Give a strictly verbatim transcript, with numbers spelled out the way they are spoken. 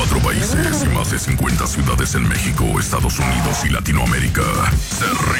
cuatro países y más de cincuenta ciudades en México, Estados Unidos y Latinoamérica. Se